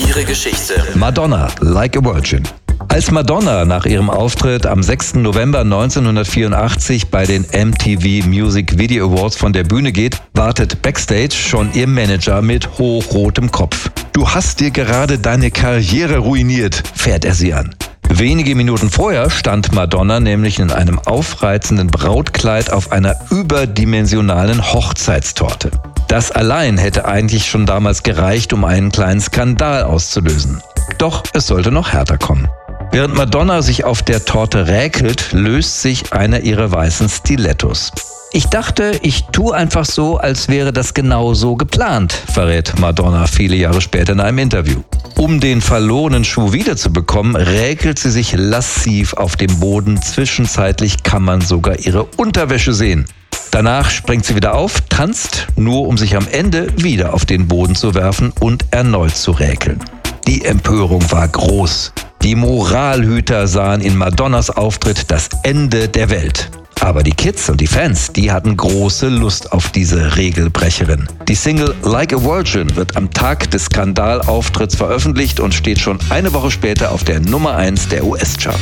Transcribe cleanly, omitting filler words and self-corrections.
ihre Geschichte. Madonna, Like a Virgin. Als Madonna nach ihrem Auftritt am 6. November 1984 bei den MTV Music Video Awards von der Bühne geht, wartet backstage schon ihr Manager mit hochrotem Kopf. Du hast dir gerade deine Karriere ruiniert, fährt er sie an. Wenige Minuten vorher stand Madonna nämlich in einem aufreizenden Brautkleid auf einer überdimensionalen Hochzeitstorte. Das allein hätte eigentlich schon damals gereicht, um einen kleinen Skandal auszulösen. Doch es sollte noch härter kommen. Während Madonna sich auf der Torte räkelt, löst sich einer ihrer weißen Stilettos. Ich dachte, ich tue einfach so, als wäre das genau so geplant, verrät Madonna viele Jahre später in einem Interview. Um den verlorenen Schuh wiederzubekommen, räkelt sie sich lassiv auf dem Boden. Zwischenzeitlich kann man sogar ihre Unterwäsche sehen. Danach springt sie wieder auf, tanzt, nur um sich am Ende wieder auf den Boden zu werfen und erneut zu räkeln. Die Empörung war groß. Die Moralhüter sahen in Madonnas Auftritt das Ende der Welt. Aber die Kids und die Fans, die hatten große Lust auf diese Regelbrecherin. Die Single Like a Virgin wird am Tag des Skandalauftritts veröffentlicht und steht schon eine Woche später auf der Nummer 1 der US-Charts.